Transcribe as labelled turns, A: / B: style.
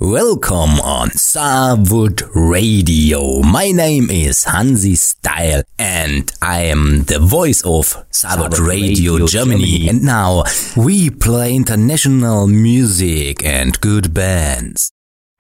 A: Welcome on Starwood Radio. My name is Hansi Style and I am the voice of Starwood Radio Germany. And now we play international music and good bands.